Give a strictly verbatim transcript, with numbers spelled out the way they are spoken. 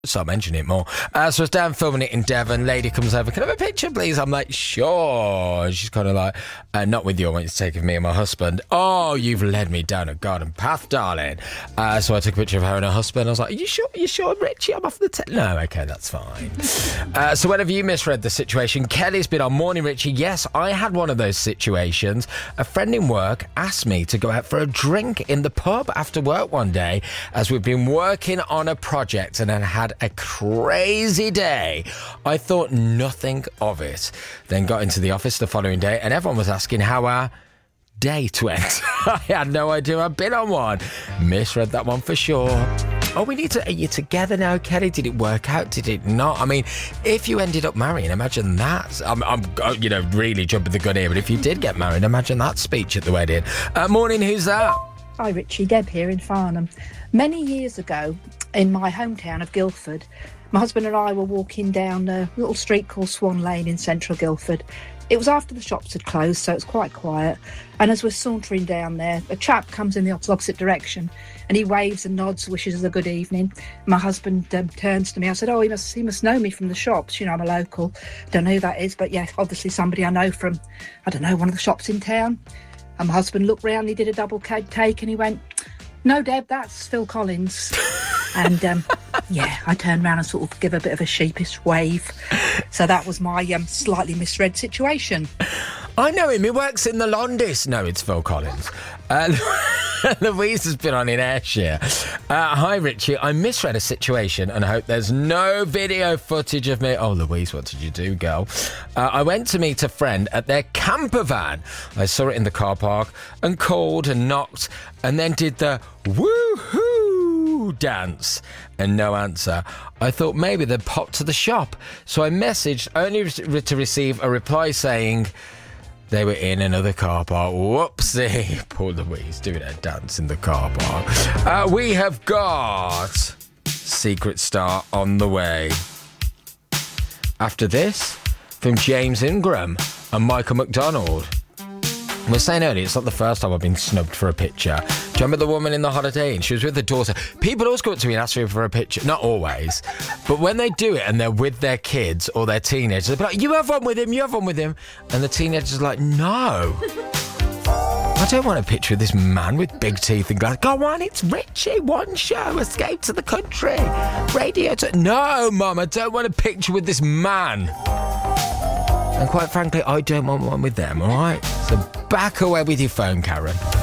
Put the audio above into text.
So I mention it more. Uh, so I was down filming it in Devon. Lady comes over. Can I have a picture, please? I'm like, sure. And she's kind of like, uh, not with you. I want you to take of me and my husband. Oh, you've led me down a garden path, darling. Uh, so I took a picture of her and her husband. I was like, are you sure? Are you sure, Richie? I'm off the te-. No, okay, that's fine. uh, so when have you misread the situation? Kelly's been on. Morning, Richie. Yes, I had one of those situations. A friend in work asked me to go out for a drink in the pub after work one day as we've been working on a project and had had a crazy day. I thought nothing of it. Then got into the office the following day and everyone was asking how our date went. I had no idea I'd been on one. Misread that one for sure. Oh, we need to... Are you together now, Kelly? Did it work out? Did it not? I mean, if you ended up marrying, imagine that. I'm, I'm you know, really jumping the gun here, but if you did get married, imagine that speech at the wedding. Uh, morning, who's that? Hi, Richie. Deb here in Farnham. Many years ago, in my hometown of Guildford, my husband and I were walking down a little street called Swan Lane in central Guildford. It was after the shops had closed, so it's quite quiet. And as we're sauntering down there, a chap comes in the opposite direction and he waves and nods, wishes us a good evening. My husband um, turns to me. I said, oh, he must he must know me from the shops. You know, I'm a local. Don't know who that is, but yeah, obviously somebody I know from, I don't know, one of the shops in town. And my husband looked round, he did a double take and he went, no, Deb, that's Phil Collins. And um, yeah, I turned around and sort of give a bit of a sheepish wave. So that was my um, slightly misread situation. I know him. He works in the Londis. No, it's Phil Collins. Uh, Louise has been on in Ayrshire. Uh, hi, Richie. I misread a situation and I hope there's no video footage of me. Oh, Louise, what did you do, girl? Uh, I went to meet a friend at their camper van. I saw it in the car park and called and knocked and then did the woohoo dance and no answer. I thought maybe they'd popped to the shop. So I messaged only re- to receive a reply saying... They were in another car park. Whoopsie. Poor Louise doing a dance in the car park. Uh, we have got Secret Star on the way. After this, from James Ingram and Michael McDonald. We were saying earlier, it's not the first time I've been snubbed for a picture. Do you remember the woman in the Holiday Inn? She was with her daughter. People always come up to me and ask me for a picture. Not always. But when they do it and they're with their kids or their teenagers, they'll be like, you have one with him, you have one with him. And the teenagers are like, no. I don't want a picture of this man with big teeth and glass. Go on, it's Richie. One show, Escape to the Country. Radio to... No, Mum, I don't want a picture with this man. And quite frankly, I don't want one with them, all right? So back away with your phone, Karen.